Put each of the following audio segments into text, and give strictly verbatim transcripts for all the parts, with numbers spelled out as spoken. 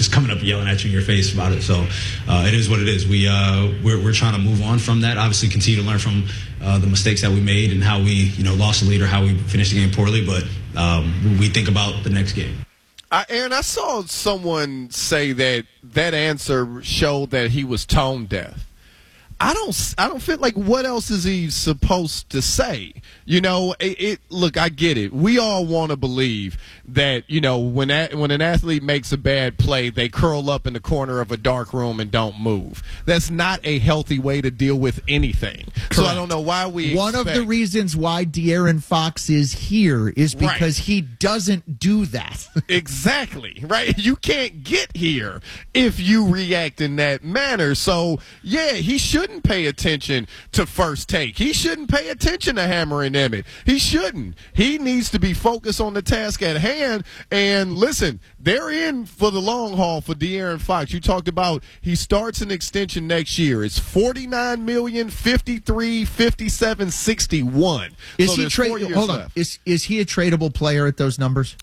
just coming up yelling at you in your face about it. So uh, it is what it is. We uh, we're we're trying to move on from that. Obviously, continue to learn from uh, the mistakes that we made and how we you know lost the lead or how we finished the game poorly. But um, we think about the next game. I, Aaron, I saw someone say that that answer showed that he was tone deaf. I don't. I don't feel like what else is he supposed to say? You know, it. it look, I get it. We all want to believe that you know when a, when an athlete makes a bad play, they curl up in the corner of a dark room and don't move. That's not a healthy way to deal with anything. Correct. So I don't know why we. One expect- of the reasons why De'Aaron Fox is here is because right. he doesn't do that. Exactly, right? You can't get here if you react in that manner. So yeah, he shouldn't pay attention to First Take. He shouldn't pay attention to Hammer and Emmett. He shouldn't. He needs to be focused on the task at hand. And listen, they're in for the long haul for De'Aaron Fox. You talked about he starts an extension next year. It's forty-nine million dollars, fifty-three, fifty-seven, sixty-one. Is so he trade? Hold on. Left. Is is he a tradable player at those numbers?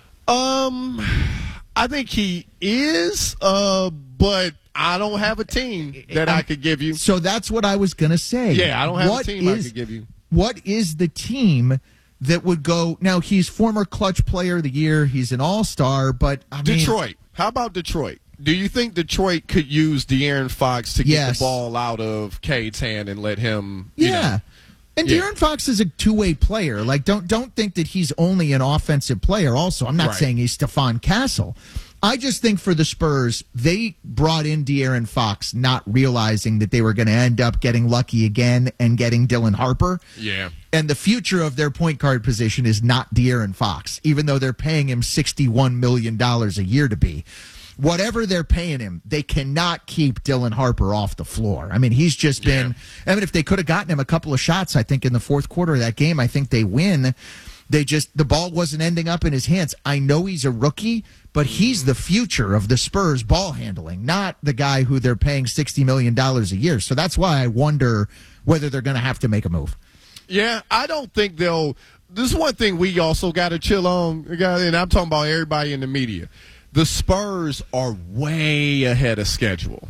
Um, I think he is. Uh, but I don't have a team that I could give you. So that's what I was going to say. Yeah, I don't have what a team is, I could give you. What is the team that would go? Now, he's former clutch player of the year. He's an all-star, but I mean, Detroit. How about Detroit? Do you think Detroit could use De'Aaron Fox to get yes. the ball out of Cade's hand and let him, you yeah. know? And Yeah. De'Aaron Fox is a two-way player. Like, don't don't think that he's only an offensive player. Also, I'm not Right. saying he's Stephon Castle. I just think for the Spurs, they brought in De'Aaron Fox not realizing that they were going to end up getting lucky again and getting Dylan Harper. Yeah. And the future of their point guard position is not De'Aaron Fox, even though they're paying him sixty-one million dollars a year to be. Whatever they're paying him, they cannot keep Dylan Harper off the floor. I mean, he's just been – I mean, if they could have gotten him a couple of shots, I think, in the fourth quarter of that game, I think they win. They just – the ball wasn't ending up in his hands. I know he's a rookie, but he's the future of the Spurs ball handling, not the guy who they're paying sixty million dollars a year. So that's why I wonder whether they're going to have to make a move. Yeah, I don't think they'll – this is one thing we also got to chill on, and I'm talking about everybody in the media. The Spurs are way ahead of schedule.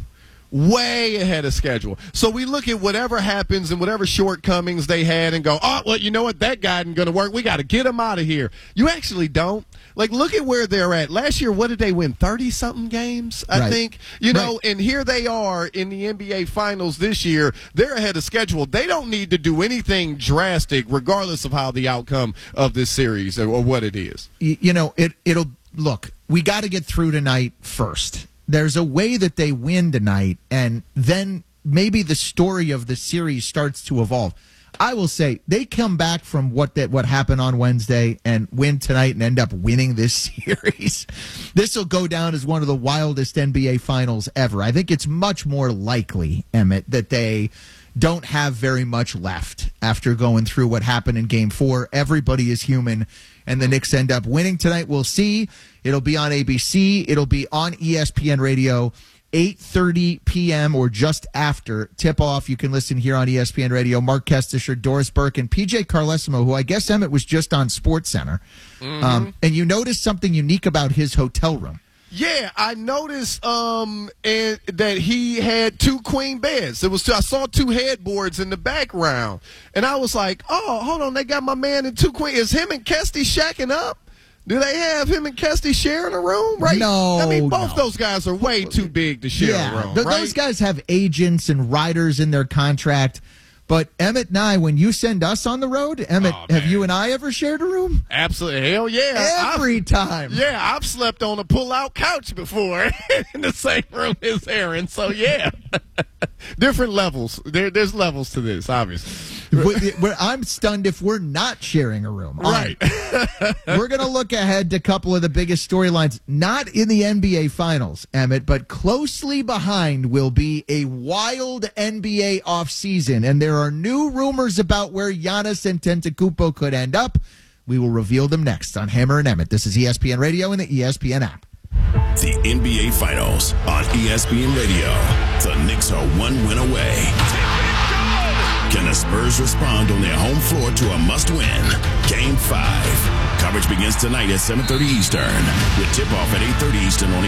Way ahead of schedule. So we look at whatever happens and whatever shortcomings they had and go, oh, well, you know what? That guy isn't going to work. We got to get him out of here. You actually don't. Like, look at where they're at. Last year, what did they win? thirty-something games, I right. think. You know, right. and here they are in the N B A Finals this year. They're ahead of schedule. They don't need to do anything drastic, regardless of how the outcome of this series or, or what it is. You, you know, it, it'll – look, we got to get through tonight first. There's a way that they win tonight, and then maybe the story of the series starts to evolve. I will say they come back from what that what happened on Wednesday and win tonight and end up winning this series. This will go down as one of the wildest N B A finals ever. I think it's much more likely, Emmett, that they don't have very much left after going through what happened in Game Four. Everybody is human, and the Knicks end up winning tonight. We'll see. It'll be on A B C. It'll be on E S P N Radio, eight thirty p.m. or just after tip-off. You can listen here on E S P N Radio. Mark Kestisher, Doris Burke, and P J Carlesimo, who I guess Emmett was just on SportsCenter. Mm-hmm. Um, and you noticed something unique about his hotel room. Yeah, I noticed um and that he had two queen beds. It was two, I saw two headboards in the background, and I was like, "Oh, hold on, they got my man in two queen. Is him and Kesty shacking up? Do they have him and Kesty sharing a room? Right? No, I mean, both no. those guys are way too big to share yeah, a room. th- right? Those guys have agents and riders in their contract. But Emmett and I, when you send us on the road, Emmett, Oh, have man. you and I ever shared a room? Absolutely, hell yeah, Every I've, time. Yeah, I've slept on a pull-out couch before in the same room as Aaron. So yeah, different levels. There, there's levels to this, obviously. We're- we're- I'm stunned if we're not sharing a room. All Right. We're going to look ahead to a couple of the biggest storylines, not in the N B A Finals, Emmett, but closely behind will be a wild N B A offseason. And there are new rumors about where Giannis Antetokounmpo could end up. We will reveal them next on Hammer and Emmett. This is E S P N Radio and the E S P N app. The N B A Finals on E S P N Radio. The Knicks are one win away. Can the Spurs respond on their home floor to a must-win? Game five. Coverage begins tonight at seven thirty Eastern with tip-off at eight thirty Eastern on